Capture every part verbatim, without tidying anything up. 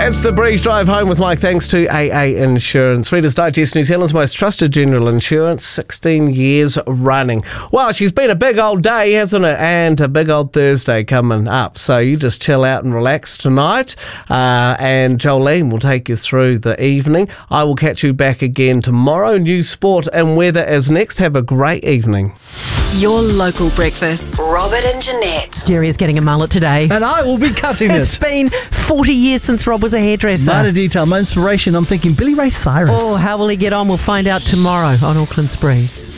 It's the Breeze Drive Home with Mike, thanks to A A Insurance. Reader's Digest, New Zealand's most trusted general insurance, sixteen years running. Well, she's been a big old day, hasn't it? And a big old Thursday coming up. So you just chill out and relax tonight. Uh, and Jolene will take you through the evening. I will catch you back again tomorrow. News, sport and weather is next. Have a great evening. Your local breakfast. Robert and Jeanette. Jerry is getting a mullet today. And I will be cutting It's it. been forty years since Rob was a hairdresser. Minor detail, my inspiration, I'm thinking Billy Ray Cyrus. Oh, how will he get on? We'll find out tomorrow on Auckland's Breeze.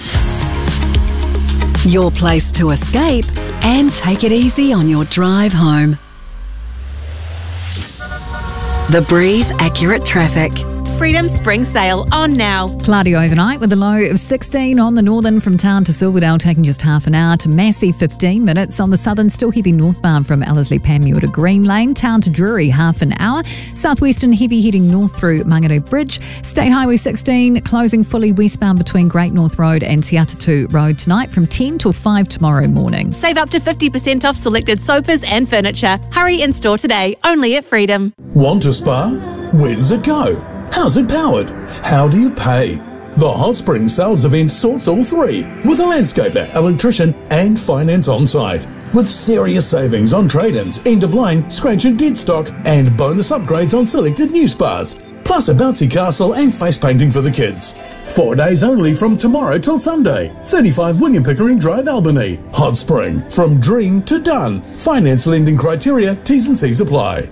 Your place to escape and take it easy on your drive home. The Breeze Accurate Traffic. Freedom Spring Sale on now. Cloudy overnight with a low of sixteen on the northern from town to Silverdale, taking just half an hour to Massey, fifteen minutes. On the southern, still heavy northbound from Ellerslie Panmure to Green Lane. Town to Drury, half an hour. Southwestern heavy heading north through Mangere Bridge. State Highway sixteen closing fully westbound between Great North Road and Te Atatu Road tonight from ten till five tomorrow morning. Save up to fifty percent off selected sofas and furniture. Hurry in store today, only at Freedom. Want a spa? Where does it go? How's it powered? How do you pay? The Hot Spring Sales event sorts all three, with a landscaper, electrician and finance on site. With serious savings on trade-ins, end-of-line, scratch and dead stock and bonus upgrades on selected new spas. Plus a bouncy castle and face painting for the kids. Four days only from tomorrow till Sunday. thirty-five William Pickering Drive, Albany. Hot Spring, from dream to done. Finance lending criteria, T's and C's apply.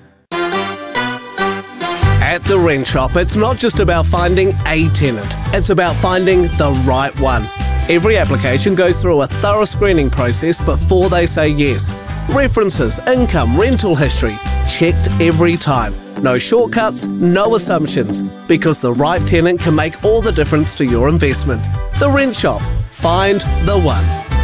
At the Rent Shop, it's not just about finding a tenant, it's about finding the right one. Every application goes through a thorough screening process before they say yes. References, income, rental history, checked every time. No shortcuts, no assumptions, because the right tenant can make all the difference to your investment. The Rent Shop. Find the one.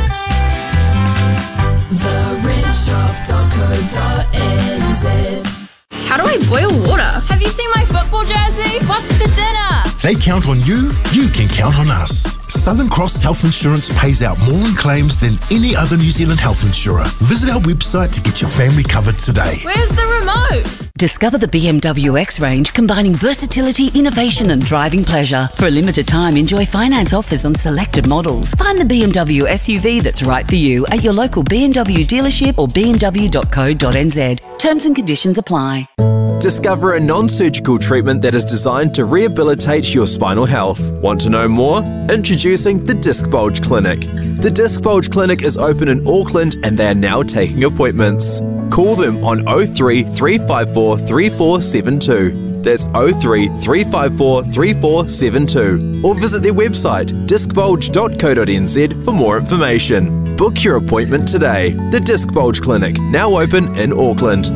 the rent shop dot co dot n z. How do I boil water? Have you seen my football jersey? What's for dinner? They count on you, you can count on us. Southern Cross Health Insurance pays out more in claims than any other New Zealand health insurer. Visit our website to get your family covered today. Where's the remote? Discover the B M W X range, combining versatility, innovation and driving pleasure. For a limited time, enjoy finance offers on selected models. Find the B M W S U V that's right for you at your local B M W dealership or b m w dot co dot n z. Terms and conditions apply. Discover a non-surgical treatment that is designed to rehabilitate your spinal health. Want to know more? Introducing the Disc Bulge Clinic. The Disc Bulge Clinic is open in Auckland and they are now taking appointments. Call them on oh three, three five four, three four seven two. That's oh three, three five four, three four seven two. Or visit their website, disc bulge dot co dot n z for more information. Book your appointment today. The Disc Bulge Clinic, now open in Auckland.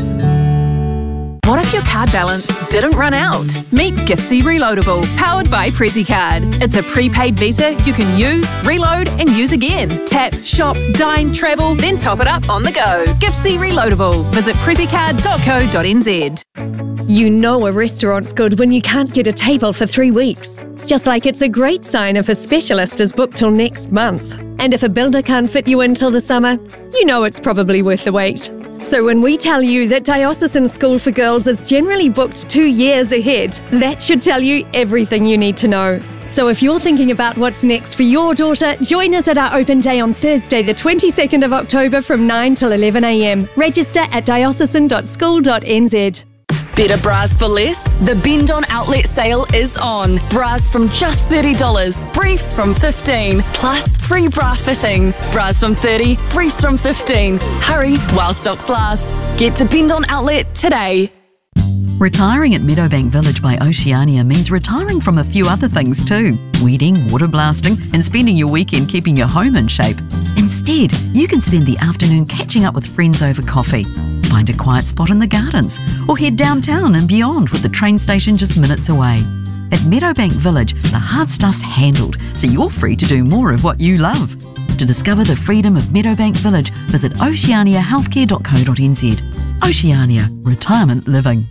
What if your card balance didn't run out? Meet Giftsy Reloadable, powered by PrezzyCard. It's a prepaid Visa you can use, reload and use again. Tap, shop, dine, travel, then top it up on the go. Giftsy Reloadable. Visit prezzycard dot co dot n z. You know a restaurant's good when you can't get a table for three weeks. Just like it's a great sign if a specialist is booked till next month. And if a builder can't fit you in till the summer, you know it's probably worth the wait. So when we tell you that Diocesan School for Girls is generally booked two years ahead, that should tell you everything you need to know. So if you're thinking about what's next for your daughter, join us at our open day on Thursday the twenty-second of October from nine till eleven a m. Register at diocesan dot school dot n z. Better bras for less? The Bend On Outlet sale is on. Bras from just thirty dollars, briefs from fifteen dollars, plus free bra fitting. Bras from thirty dollars, briefs from fifteen dollars. Hurry while stocks last. Get to Bend On Outlet today. Retiring at Meadowbank Village by Oceania means retiring from a few other things too. Weeding, water blasting and spending your weekend keeping your home in shape. Instead, you can spend the afternoon catching up with friends over coffee. Find a quiet spot in the gardens or head downtown and beyond with the train station just minutes away. At Meadowbank Village, the hard stuff's handled, so you're free to do more of what you love. To discover the freedom of Meadowbank Village, visit oceania healthcare dot co dot n z. Oceania, retirement living.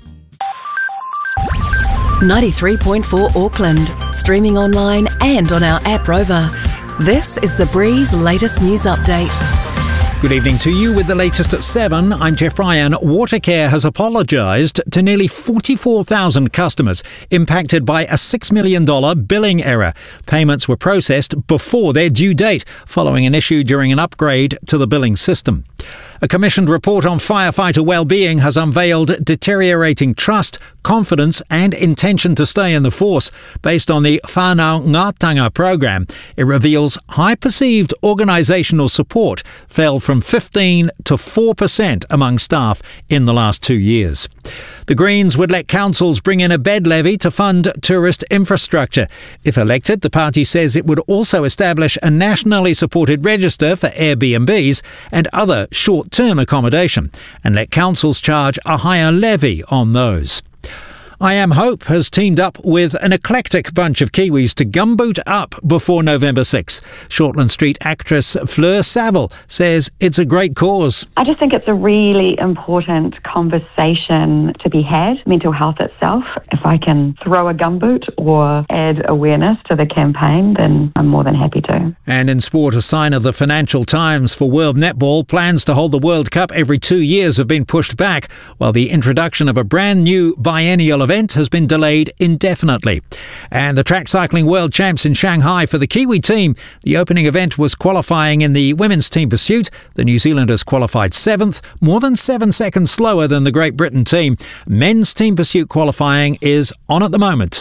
ninety-three point four Auckland, streaming online and on our app Rover. This is The Breeze latest news update. Good evening to you with the latest at seven. I'm Jeff Bryan. Watercare has apologised to nearly forty-four thousand customers impacted by a six million dollars billing error. Payments were processed before their due date, following an issue during an upgrade to the billing system. A commissioned report on firefighter well-being has unveiled deteriorating trust, confidence and intention to stay in the force. Based on the Whānau Ngātanga program, it reveals high perceived organisational support fell from fifteen to four percent among staff in the last two years. The Greens would let councils bring in a bed levy to fund tourist infrastructure. If elected, the party says it would also establish a nationally supported register for Airbnbs and other short-term accommodation, and let councils charge a higher levy on those. I Am Hope has teamed up with an eclectic bunch of Kiwis to gumboot up before November sixth. Shortland Street actress Fleur Saville says it's a great cause. I just think it's a really important conversation to be had, mental health itself. If I can throw a gumboot or add awareness to the campaign, then I'm more than happy to. And in sport, a sign of the Financial Times for World Netball, plans to hold the World Cup every two years have been pushed back, while the introduction of a brand new biennial event has been delayed indefinitely. And the track cycling world champs in Shanghai for the Kiwi team. The opening event was qualifying in the women's team pursuit. The New Zealanders qualified seventh, more than seven seconds slower than the Great Britain team. Men's team pursuit qualifying is on at the moment.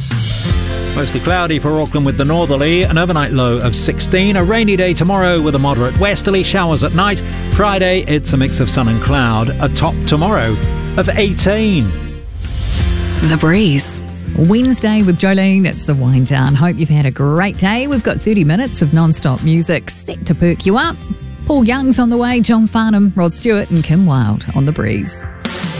Mostly cloudy for Auckland with the northerly, an overnight low of sixteen. A rainy day tomorrow with a moderate westerly, showers at night. Friday, it's a mix of sun and cloud, a top tomorrow of eighteen. The Breeze. Wednesday with Jolene, it's the wind down. Hope you've had a great day. We've got thirty minutes of non-stop music set to perk you up. Paul Young's on the way, John Farnham, Rod Stewart and Kim Wilde on The Breeze.